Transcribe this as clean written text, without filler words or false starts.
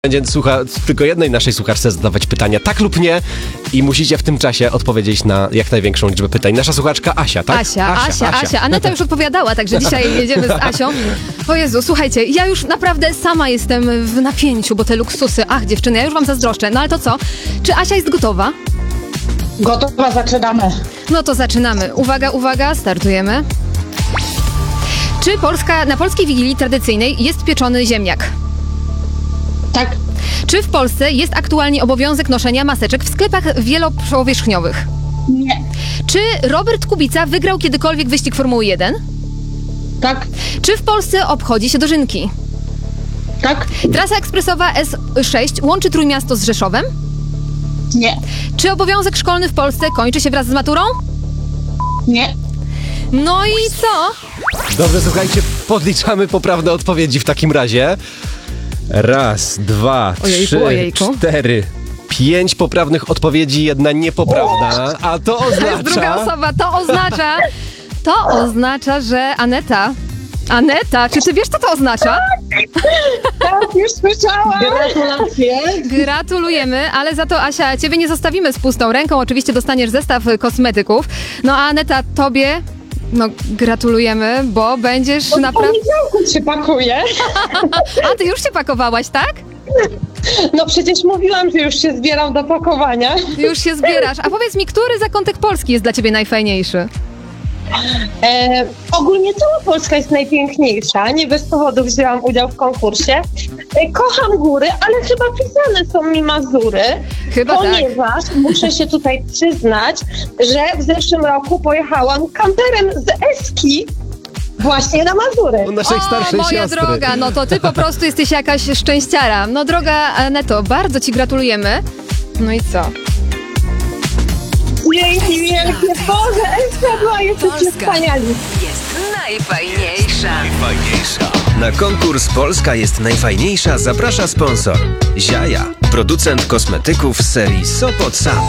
Będzie tylko jednej naszej słuchaczce zadawać pytania tak lub nie i musicie w tym czasie odpowiedzieć na jak największą liczbę pytań. Nasza słuchaczka Asia, tak? Asia. Aneta już odpowiadała, także dzisiaj jedziemy z Asią. O Jezu, słuchajcie, ja już naprawdę sama jestem w napięciu, bo te luksusy, dziewczyny, ja już wam zazdroszczę. No ale to co? Czy Asia jest gotowa? Gotowa, zaczynamy. No to zaczynamy. Uwaga, startujemy. Czy na polskiej Wigilii tradycyjnej jest pieczony ziemniak? Tak. Czy w Polsce jest aktualnie obowiązek noszenia maseczek w sklepach wielopowierzchniowych? Nie. Czy Robert Kubica wygrał kiedykolwiek wyścig Formuły 1? Tak. Czy w Polsce obchodzi się dożynki? Tak. Trasa ekspresowa S6 łączy Trójmiasto z Rzeszowem? Nie. Czy obowiązek szkolny w Polsce kończy się wraz z maturą? Nie. No i co? Dobrze, słuchajcie, podliczamy poprawne odpowiedzi w takim razie. 1, 2, 3, 4, 5 poprawnych odpowiedzi, jedna niepoprawna, a to oznacza... To jest druga osoba, to oznacza, że Aneta, czy ty wiesz, co to oznacza? Tak, już słyszałam. Gratulacje. Gratulujemy, ale za to, Asia, ciebie nie zostawimy z pustą ręką. Oczywiście dostaniesz zestaw kosmetyków. No a Aneta, tobie... No, gratulujemy, bo będziesz naprawdę... Od poniedziałku się pakuję. A, ty już się pakowałaś, tak? No przecież mówiłam, że już się zbieram do pakowania. Już się zbierasz. A powiedz mi, który zakątek Polski jest dla ciebie najfajniejszy? Ogólnie cała Polska jest najpiękniejsza. Nie bez powodu wzięłam udział w konkursie. Kocham góry, ale chyba pisane są mi Mazury. Chyba ponieważ muszę się tutaj przyznać, że w zeszłym roku pojechałam kamperem z Eski właśnie na Mazury. U naszej starszej moja siostry. droga, no to ty po prostu jesteś jakaś szczęściara. No droga Aneto, bardzo ci gratulujemy. No i co? Dzięki wielkie, Boże, Eska była, jesteście wspaniali. Jest najfajniejsza. Na konkurs Polska jest najfajniejsza zaprasza sponsor Ziaja, producent kosmetyków z serii Sopot Sam.